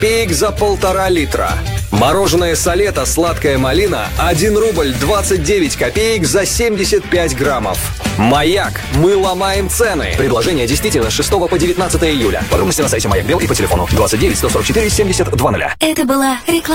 копеек за 1,5 литра. Мороженое Солето «Сладкая малина» 1 рубль 29 копеек за 75 граммов. Маяк. Мы ломаем цены. Предложение действительно с 6 по 19 июля. Подробности на сайте Маяк Бел и по телефону 29 144 70 00. Это была реклама.